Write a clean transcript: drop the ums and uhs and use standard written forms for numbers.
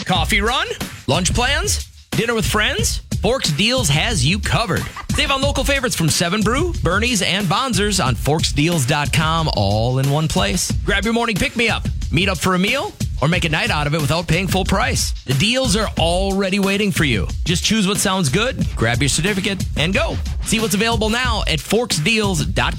Coffee run? Lunch plans? Dinner with friends? Forks Deals has you covered. Save on local favorites from 7 Brew, Bernie's, and Bonzer's on forksdeals.com, all in one place. Grab your morning pick-me-up, meet up for a meal, or make a night out of it without paying full price. The deals are already waiting for you. Just choose what sounds good, grab your certificate, and go. See what's available now at forksdeals.com.